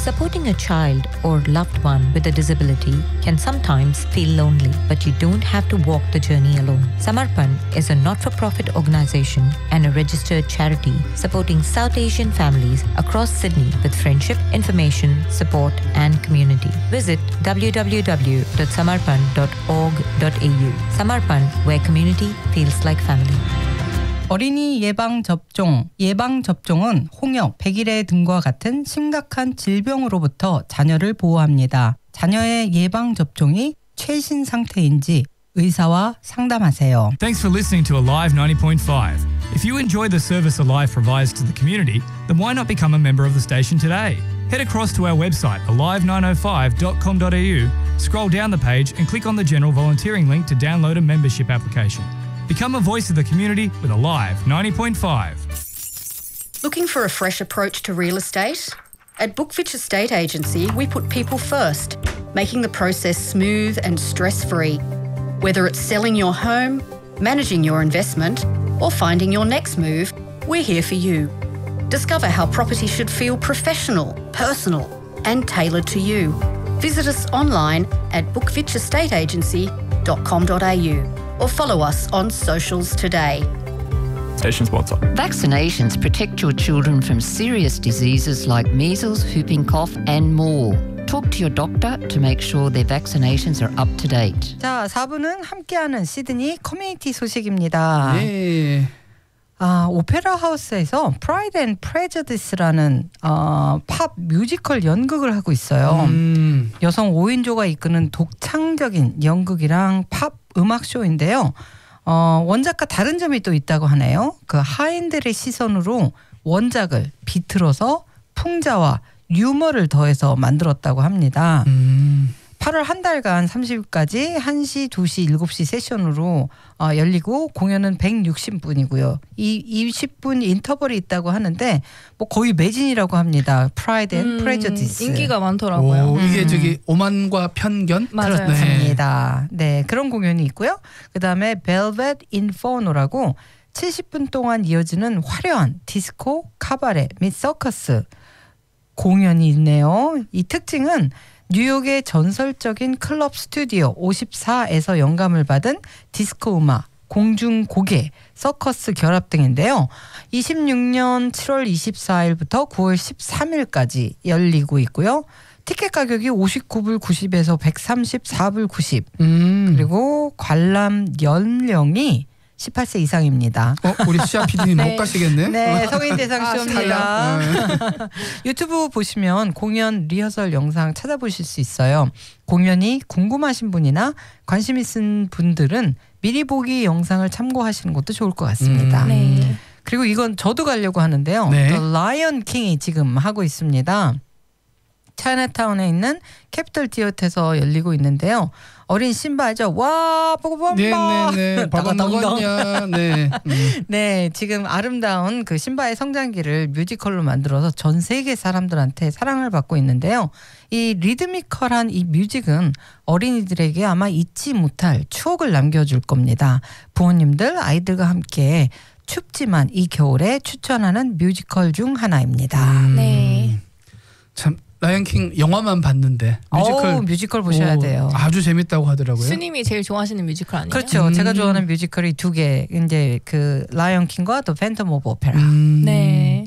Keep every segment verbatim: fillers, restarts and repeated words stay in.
Supporting a child or loved one with a disability can sometimes feel lonely, but you don't have to walk the journey alone. Samarpan is a not-for-profit organization and a registered charity supporting South Asian families across Sydney with friendship, information, support and community. Visit w w w dot samarpan dot org dot a u. Samarpan, where community feels like family. 어린이 예방접종, 예방접종은 홍역, 백일해 등과 같은 심각한 질병으로부터 자녀를 보호합니다. 자녀의 예방접종이 최신 상태인지 의사와 상담하세요. Thanks for listening to Alive ninety point five. If you enjoy the service Alive provides to the community, then why not become a member of the station today? Head across to our website alive nine oh five dot com dot a u, scroll down the page and click on the general volunteering link to download a membership application. Become a voice of the community with Alive ninety point five. Looking for a fresh approach to real estate? At Bookfitch Estate Agency, we put people first, making the process smooth and stress-free. Whether it's selling your home, managing your investment, or finding your next move, we're here for you. Discover how property should feel professional, personal, and tailored to you. Visit us online at bookfitch estate agency dot com dot a u or follow us on socials today. Station sponsor. Vaccinations protect your children from serious diseases like measles, whooping cough, and more. Talk to your doctor to make sure their vaccinations are up to date. 자, 사 부는 함께하는 시드니 커뮤니티 소식입니다. 네. 아, 오페라 하우스에서 Pride and Prejudice라는 어, 팝 뮤지컬 연극을 하고 있어요. 음. 여성 오 인조가 이끄는 독창적인 연극이랑 팝 음악 쇼인데요. 어, 원작과 다른 점이 또 있다고 하네요. 그 하인들의 시선으로 원작을 비틀어서 풍자와 유머를 더해서 만들었다고 합니다. 음. 팔월 한 달간 삼십 일까지 한 시, 두 시, 일곱 시 세션으로 어, 열리고 공연은 백육십 분이고요. 이 이십 분 인터벌이 있다고 하는데 뭐 거의 매진이라고 합니다. Pride and 음, Prejudice. 인기가 많더라고요. 오, 이게 음. 저기 오만과 편견? 맞아요. 그렇습니다. 네. 네, 그런 공연이 있고요. 그다음에 Velvet Inferno라고 칠십 분 동안 이어지는 화려한 디스코, 카바레 및 서커스 공연이 있네요. 이 특징은 뉴욕의 전설적인 클럽 스튜디오 오십사에서 영감을 받은 디스코 음악, 공중 고개, 서커스 결합 등인데요. 이십육 년 칠월 이십사일부터 구월 십삼일까지 열리고 있고요. 티켓 가격이 오십구 불 구십에서 백삼십사 불 구십. 음. 그리고 관람 연령이 십팔 세 이상입니다. 어, 우리 시아 피디님 네. 못 가시겠네? 네, 성인 대상 아, 쇼입니다. 네. 유튜브 보시면 공연 리허설 영상 찾아보실 수 있어요. 공연이 궁금하신 분이나 관심 있는 분들은 미리 보기 영상을 참고하시는 것도 좋을 것 같습니다. 음. 네. 그리고 이건 저도 가려고 하는데요. 네. The Lion King이 지금 하고 있습니다. 차이나타운에 있는 캐피털 디어트에서 열리고 있는데요. 어린 심바 알죠? 와, 뽀뽀뽀. 네네네. 밥안 먹었냐? 네. 음. 네, 지금 아름다운 그 심바의 성장기를 뮤지컬로 만들어서 전 세계 사람들한테 사랑을 받고 있는데요. 이 리드미컬한 이 뮤직은 어린이들에게 아마 잊지 못할 추억을 남겨줄 겁니다. 부모님들, 아이들과 함께 춥지만 이 겨울에 추천하는 뮤지컬 중 하나입니다. 음. 네. 참 라이언킹 영화만 봤는데 뮤지컬 오, 뮤지컬 보셔야 오, 돼요. 아주 재밌다고 하더라고요. 스님이 제일 좋아하시는 뮤지컬 아니에요? 그렇죠. 음. 제가 좋아하는 뮤지컬이 두 개. 이제 그 라이언 킹과 또 팬텀 오브 오페라. 음. 네.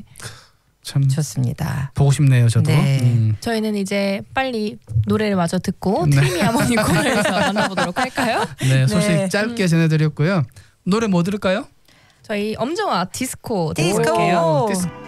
참 좋습니다. 보고 싶네요, 저도. 네. 음. 저희는 이제 빨리 노래를 마저 듣고 네. 트리미 하모니 코너에서 만나보도록 할까요? 네, 소식 네. 짧게 전해드렸고요. 노래 뭐 들을까요? 저희 엄정화 디스코 디스코. 들어볼게요. 디스-